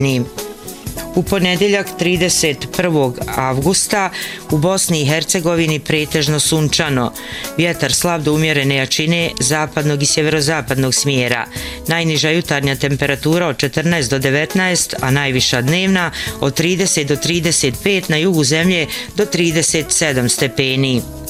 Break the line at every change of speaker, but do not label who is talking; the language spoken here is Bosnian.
U ponedjeljak 31. avgusta u Bosni i Hercegovini pretežno sunčano. Vjetar slab do umjerene jačine zapadnog i sjeverozapadnog smjera. Najniža jutarnja temperatura od 14 do 19, a najviša dnevna od 30 do 35, na jugu zemlje do 37 stepeni.